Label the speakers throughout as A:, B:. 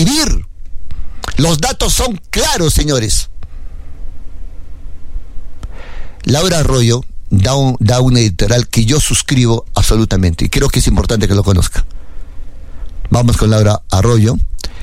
A: vivir. Los datos son claros, señores. Laura Arroyo da un editorial que yo suscribo absolutamente y creo que es importante que lo conozca. Vamos con Laura Arroyo,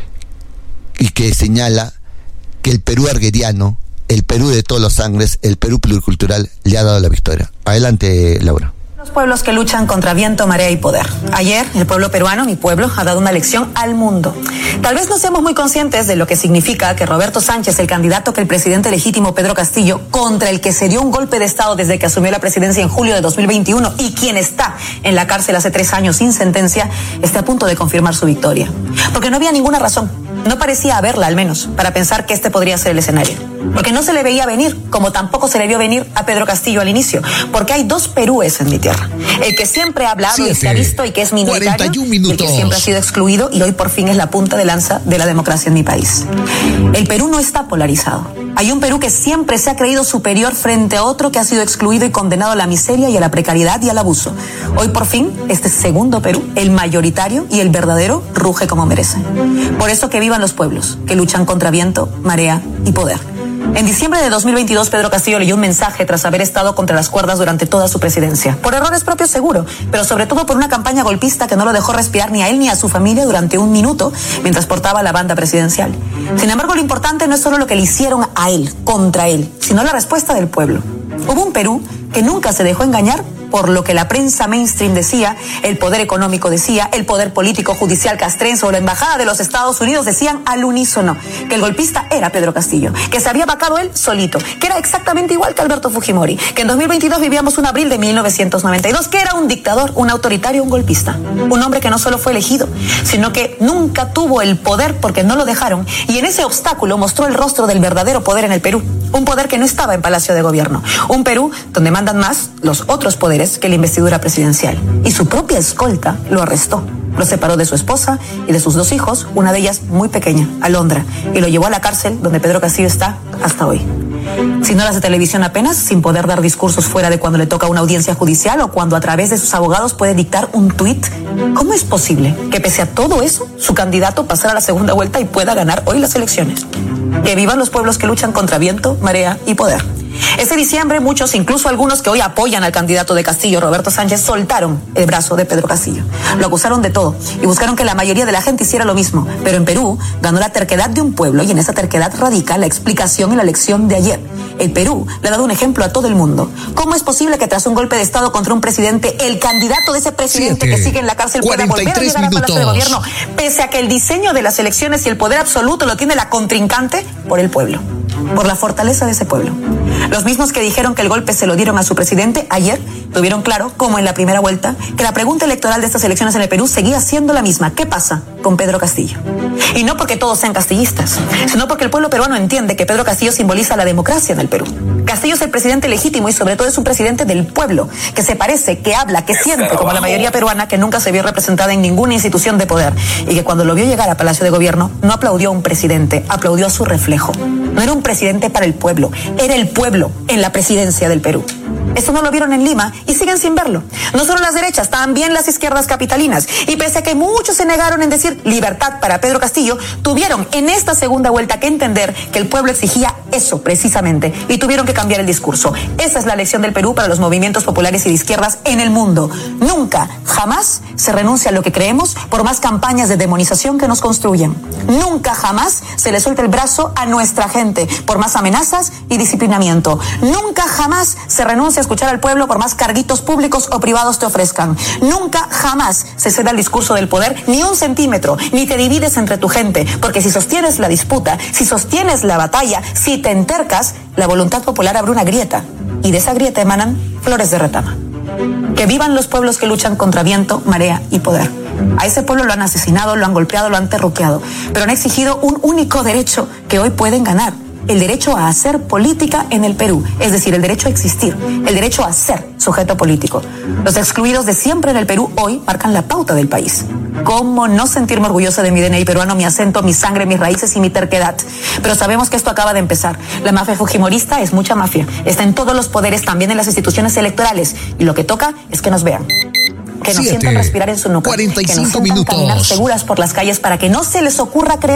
A: y que señala que el Perú arguediano, el Perú de todos los sangres, el Perú pluricultural, le ha dado la victoria. Adelante, Laura.
B: Los pueblos que luchan contra viento, marea y poder. Ayer, el pueblo peruano, mi pueblo, ha dado una lección al mundo. Tal vez no seamos muy conscientes de lo que significa que Roberto Sánchez, el candidato que el presidente legítimo Pedro Castillo, contra el que se dio un golpe de Estado desde que asumió la presidencia en julio de 2021 y quien está en la cárcel hace 3 años sin sentencia, esté a punto de confirmar su victoria. Porque no había ninguna razón, no parecía haberla al menos, para pensar que este podría ser el escenario. Porque no se le veía venir, como tampoco se le vio venir a Pedro Castillo al inicio. Porque hay 2 Perúes en mi tierra. El que siempre ha hablado y se ha visto y que es minoritario, el que siempre ha sido excluido y hoy por fin es la punta de lanza de la democracia en mi país. El Perú no está polarizado. Hay un Perú que siempre se ha creído superior frente a otro que ha sido excluido y condenado a la miseria y a la precariedad y al abuso. Hoy por fin, este segundo Perú, el mayoritario y el verdadero, ruge como merece. Por eso que vivan los pueblos, que luchan contra viento, marea y poder. En diciembre de 2022, Pedro Castillo leyó un mensaje tras haber estado contra las cuerdas durante toda su presidencia. Por errores propios seguro, pero sobre todo por una campaña golpista que no lo dejó respirar ni a él ni a su familia durante 1 minuto mientras portaba la banda presidencial. Sin embargo, lo importante no es solo lo que le hicieron a él, contra él, sino la respuesta del pueblo. Hubo un Perú que nunca se dejó engañar por lo que la prensa mainstream decía, el poder económico decía, el poder político judicial castrense o la embajada de los Estados Unidos decían al unísono que el golpista era Pedro Castillo, que se había vacado él solito, que era exactamente igual que Alberto Fujimori, que en 2022 vivíamos un abril de 1992, que era un dictador, un autoritario, un golpista, un hombre que no solo fue elegido, sino que nunca tuvo el poder porque no lo dejaron, y en ese obstáculo mostró el rostro del verdadero poder en el Perú, un poder que no estaba en Palacio de Gobierno, un Perú donde mandan más los otros poderes que la investidura presidencial. Y su propia escolta lo arrestó. Lo separó de su esposa y de sus 2 hijos, una de ellas muy pequeña, Alondra, y lo llevó a la cárcel donde Pedro Castillo está hasta hoy. Sin horas de televisión apenas, sin poder dar discursos fuera de cuando le toca una audiencia judicial o cuando a través de sus abogados puede dictar un tuit. ¿Cómo es posible que pese a todo eso, su candidato pasara a la segunda vuelta y pueda ganar hoy las elecciones? Que vivan los pueblos que luchan contra viento, marea y poder. Ese diciembre muchos, incluso algunos que hoy apoyan al candidato de Castillo, Roberto Sánchez, soltaron el brazo de Pedro Castillo. Lo acusaron de todo y buscaron que la mayoría de la gente hiciera lo mismo. Pero en Perú ganó la terquedad de un pueblo y en esa terquedad radica la explicación y la lección de ayer. El Perú le ha dado un ejemplo a todo el mundo. ¿Cómo es posible que tras un golpe de Estado contra un presidente, el candidato de ese presidente que sigue en la cárcel pueda volver a llegar a Palacio de Gobierno, pese a que el diseño de las elecciones y el poder absoluto lo tiene la contrincante por el pueblo? Por la fortaleza de ese pueblo. Los mismos que dijeron que el golpe se lo dieron a su presidente, ayer tuvieron claro, como en la primera vuelta, que la pregunta electoral de estas elecciones en el Perú seguía siendo la misma. ¿Qué pasa con Pedro Castillo? Y no porque todos sean castillistas, sino porque el pueblo peruano entiende que Pedro Castillo simboliza la democracia en el Perú. Castillo es el presidente legítimo y sobre todo es un presidente del pueblo, que se parece, que habla, que siente como la mayoría peruana, que nunca se vio representada en ninguna institución de poder y que cuando lo vio llegar a Palacio de Gobierno no aplaudió a un presidente, aplaudió a su reflejo. No era un presidente para el pueblo, era el pueblo en la presidencia del Perú. Esto no lo vieron en Lima y siguen sin verlo. No solo las derechas, también las izquierdas capitalinas. Y pese a que muchos se negaron en decir libertad para Pedro Castillo, tuvieron en esta segunda vuelta que entender que el pueblo exigía eso precisamente y tuvieron que cambiar el discurso. Esa es la lección del Perú para los movimientos populares y de izquierdas en el mundo. Nunca, jamás se renuncia a lo que creemos por más campañas de demonización que nos construyen. Nunca, jamás se le suelta el brazo a nuestra gente por más amenazas y disciplinamiento. Nunca, jamás se renuncia a escuchar al pueblo por más carguitos públicos o privados te ofrezcan. Nunca, jamás se cede al discurso del poder ni un centímetro, ni te divides entre tu gente, porque si sostienes la disputa, si sostienes la batalla, si te entercas, la voluntad popular abre una grieta, y de esa grieta emanan flores de retama. Que vivan los pueblos que luchan contra viento, marea y poder. A ese pueblo lo han asesinado, lo han golpeado, lo han terruqueado, pero han exigido un único derecho que hoy pueden ganar: el derecho a hacer política en el Perú, es decir, el derecho a existir, el derecho a ser sujeto político. Los excluidos de siempre en el Perú hoy marcan la pauta del país. ¿Cómo no sentirme orgullosa de mi DNI peruano, mi acento, mi sangre, mis raíces y mi terquedad? Pero sabemos que esto acaba de empezar. La mafia fujimorista es mucha mafia. Está en todos los poderes, también en las instituciones electorales. Y lo que toca es que nos vean. Que nos sientan respirar en su nuca.
A: 45
B: que nos sientan
A: minutos.
B: Caminar seguras por las calles para que no se les ocurra creer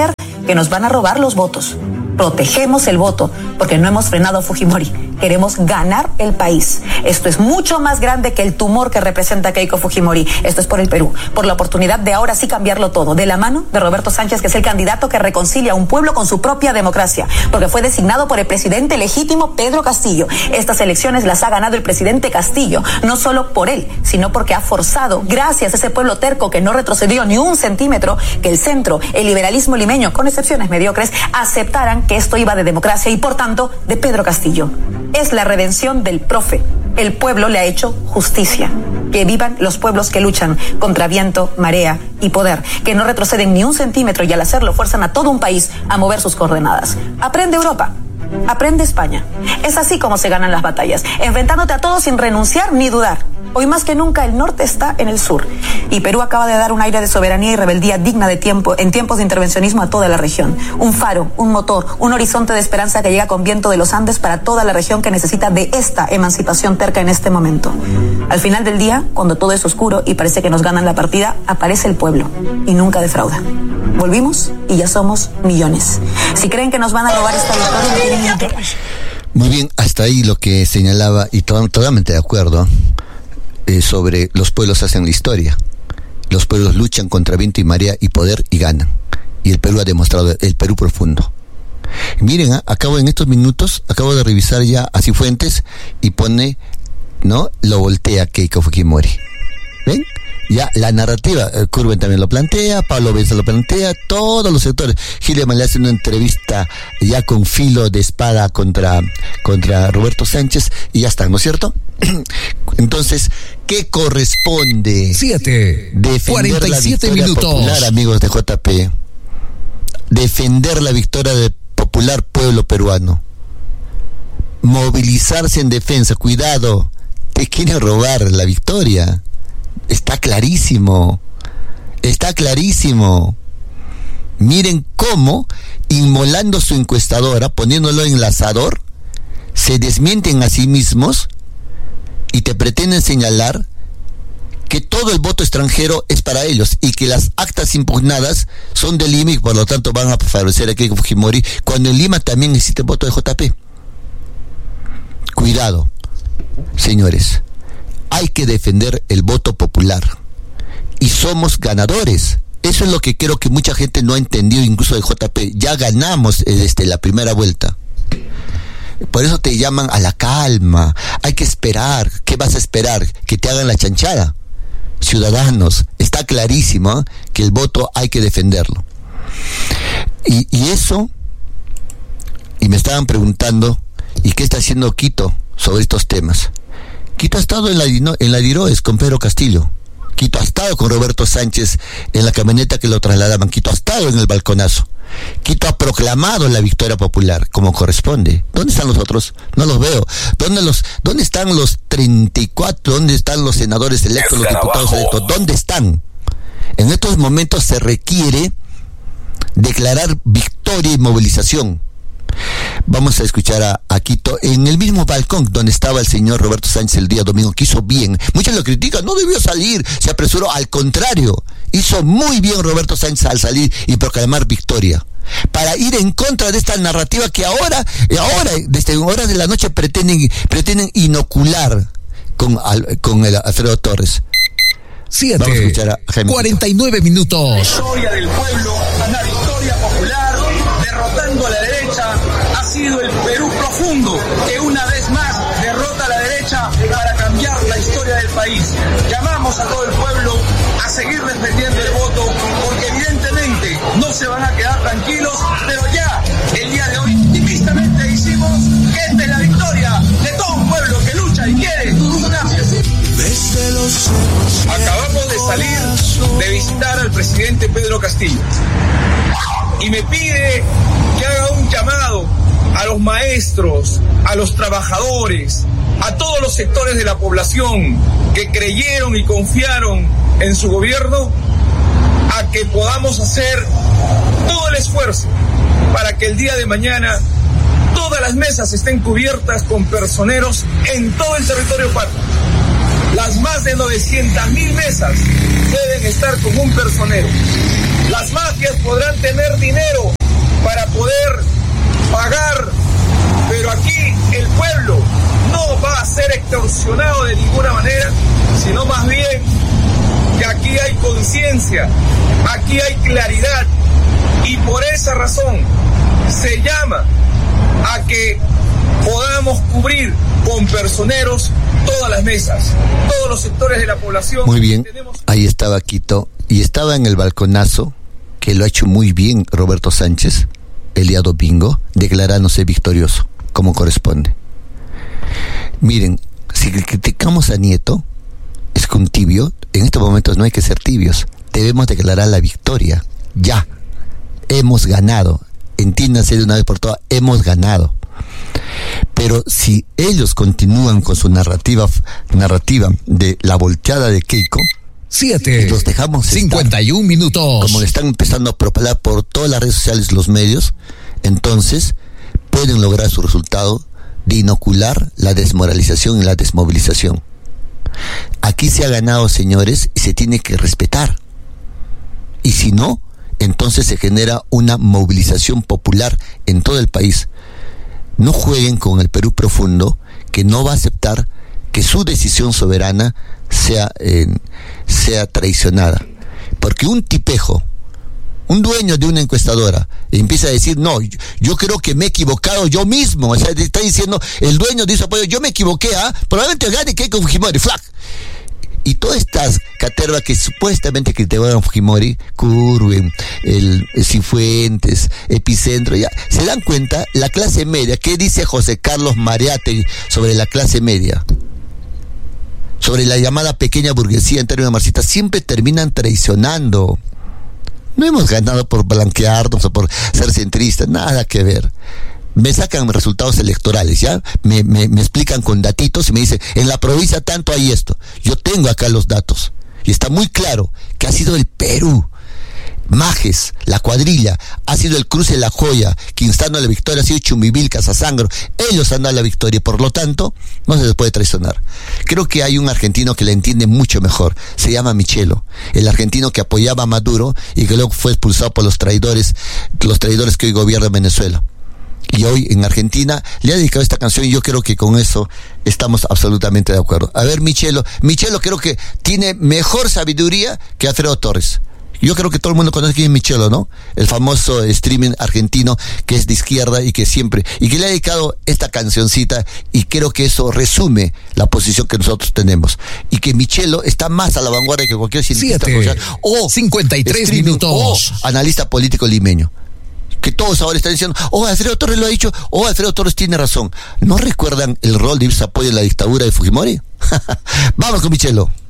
B: que nos van a robar los votos. Protegemos el voto porque no hemos frenado a Fujimori. Queremos ganar el país. Esto es mucho más grande que el tumor que representa Keiko Fujimori. Esto es por el Perú, por la oportunidad de ahora sí cambiarlo todo, de la mano de Roberto Sánchez, que es el candidato que reconcilia a un pueblo con su propia democracia, porque fue designado por el presidente legítimo Pedro Castillo. Estas elecciones las ha ganado el presidente Castillo, no solo por él, sino porque ha forzado, gracias a ese pueblo terco que no retrocedió ni un centímetro, que el centro, el liberalismo limeño, con excepciones mediocres, aceptaran que esto iba de democracia y por tanto de Pedro Castillo. Es la redención del profe. El pueblo le ha hecho justicia. Que vivan los pueblos que luchan contra viento, marea y poder, que no retroceden ni un centímetro y al hacerlo fuerzan a todo un país a mover sus coordenadas. Aprende Europa. Aprende España. Es así como se ganan las batallas, enfrentándote a todo sin renunciar ni dudar. Hoy más que nunca el norte está en el sur y Perú acaba de dar un aire de soberanía y rebeldía digna de en tiempos de intervencionismo a toda la región. Un faro, un motor, un horizonte de esperanza que llega con viento de los Andes para toda la región que necesita de esta emancipación terca en este momento. Al final del día, cuando todo es oscuro y parece que nos ganan la partida, aparece el pueblo y nunca defrauda. Volvimos y ya somos millones. Si creen que nos van a robar esta victoria, no tienen interés.
A: Muy bien, hasta ahí lo que señalaba, y totalmente de acuerdo, sobre los pueblos hacen la historia. Los pueblos luchan contra viento y marea y poder y ganan. Y el Perú ha demostrado el Perú profundo. Miren, en estos minutos, acabo de revisar ya a Cifuentes y pone, ¿no? Lo voltea Keiko Fujimori. ¿Ven? Ya la narrativa, Curwen también lo plantea, Pablo Benza lo plantea, todos los sectores. Gilman le hace una entrevista ya con filo de espada contra Roberto Sánchez y ya está, ¿no es cierto? Entonces, ¿qué corresponde?
C: 7:47 minutos.
A: Popular, amigos de JP. Defender la victoria del popular pueblo peruano. Movilizarse en defensa. Cuidado, te quieren robar la victoria. Está clarísimo. Miren cómo, inmolando su encuestadora, poniéndolo en el asador, se desmienten a sí mismos y te pretenden señalar que todo el voto extranjero es para ellos y que las actas impugnadas son de Lima y por lo tanto van a favorecer a Keiko Fujimori, cuando en Lima también existe el voto de JP. Cuidado, señores. Hay que defender el voto popular y somos ganadores. Eso es lo que creo que mucha gente no ha entendido, incluso de JP. Ya ganamos la primera vuelta. Por eso te llaman a la calma. Hay que esperar. ¿Qué vas a esperar? Que te hagan la chanchada. Ciudadanos, está clarísimo, que el voto hay que defenderlo. Y eso, y me estaban preguntando, ¿y qué está haciendo Quito sobre estos temas? Quito ha estado en la Diroes con Pedro Castillo. Quito ha estado con Roberto Sánchez en la camioneta que lo trasladaban. Quito ha estado en el balconazo. Quito ha proclamado la victoria popular como corresponde. ¿Dónde están los otros? No los veo. ¿Dónde están los 34? ¿Dónde están los senadores electos, los diputados electos? ¿Dónde están? En estos momentos se requiere declarar victoria y movilización. Vamos a escuchar a Quito en el mismo balcón donde estaba el señor Roberto Sánchez el día domingo, que hizo bien. Muchos lo critican, no debió salir, se apresuró, al contrario, hizo muy bien Roberto Sánchez al salir y proclamar victoria, para ir en contra de esta narrativa que ahora desde horas de la noche pretenden inocular con el Alfredo Torres.
C: 7:49 minutos.
D: La historia del pueblo, la victoria popular, derrotando a la derecha, ha sido el Perú profundo, que una vez más derrota a la derecha para cambiar la historia del país. Llamamos a todo el pueblo a seguir defendiendo el voto, porque evidentemente no se van a quedar tranquilos, pero ya el día de hoy optimistamente decimos que esta es la victoria de todo un pueblo que lucha y quiere un cambio. Acabamos de salir de visitar al presidente Pedro Castillo y me pide que haga un llamado a los maestros, a los trabajadores, a todos los sectores de la población que creyeron y confiaron en su gobierno, a que podamos hacer todo el esfuerzo para que el día de mañana todas las mesas estén cubiertas con personeros en todo el territorio patrio. Las más de 900.000 mesas deben estar con un personero. Las mafias podrán tener dinero extorsionado de ninguna manera, sino más bien que aquí hay conciencia, aquí hay claridad, y por esa razón se llama a que podamos cubrir con personeros todas las mesas, todos los sectores de la población.
A: Muy bien, ahí estaba Quito, y estaba en el balconazo, que lo ha hecho muy bien Roberto Sánchez el día domingo, declarándose victorioso, como corresponde. Miren, si criticamos a Nieto, es que un tibio, en estos momentos no hay que ser tibios, debemos declarar la victoria, ya, hemos ganado, entiéndase de una vez por todas, hemos ganado. Pero si ellos continúan con su narrativa de la volteada de Keiko,
C: 7
A: y los dejamos
C: 51 minutos,
A: como le están empezando a propalar por todas las redes sociales, los medios, entonces pueden lograr su resultado de inocular la desmoralización y la desmovilización. Aquí se ha ganado, señores, y se tiene que respetar. Y si no, entonces se genera una movilización popular en todo el país. No jueguen con el Perú profundo, que no va a aceptar que su decisión soberana sea traicionada. Porque un tipejo, un dueño de una encuestadora, empieza a decir, no, yo creo que me he equivocado yo mismo. O sea, está diciendo el dueño de su apoyo, yo me equivoqué, probablemente gane Keiko Fujimori, flag. Y todas estas catervas que supuestamente criticaban a Fujimori, Curwen, Cifuentes, Epicentro, ya se dan cuenta, la clase media, ¿qué dice José Carlos Mariátegui sobre la clase media? Sobre la llamada pequeña burguesía en términos marxistas, siempre terminan traicionando. No hemos ganado por blanquearnos o por ser centristas, nada que ver. Me sacan resultados electorales, ¿ya? Me explican con datitos y me dicen, en la provincia tanto hay esto. Yo tengo acá los datos. Y está muy claro que ha sido el Perú. Majes, la cuadrilla, ha sido el Cruce de la Joya, quien está dando la victoria, ha sido Chumbivilcas, Casasangro. Ellos han dado la victoria y por lo tanto no se les puede traicionar. Creo que hay un argentino que la entiende mucho mejor. Se llama Michelo, el argentino que apoyaba a Maduro y que luego fue expulsado por los traidores que hoy gobiernan Venezuela. Y hoy en Argentina le ha dedicado esta canción y yo creo que con eso estamos absolutamente de acuerdo. A ver, Michelo creo que tiene mejor sabiduría que Alfredo Torres. Yo creo que todo el mundo conoce quién es Michelo, ¿no? El famoso streaming argentino que es de izquierda y que le ha dedicado esta cancioncita, y creo que eso resume la posición que nosotros tenemos. Y que Michelo está más a la vanguardia que cualquier cientista social o
C: 53 minutos
A: o analista político limeño. Que todos ahora están diciendo, Alfredo Torres lo ha dicho, Alfredo Torres tiene razón. ¿No recuerdan el rol de irse apoyo en la dictadura de Fujimori? Vamos con Michelo.